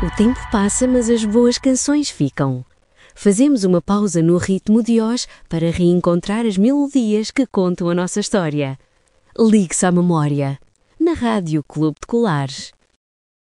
O tempo passa, mas as boas canções ficam. Fazemos uma pausa no ritmo de hoje para reencontrar as melodias que contam a nossa história. Ligue-se à memória. Na Rádio Clube de Colares.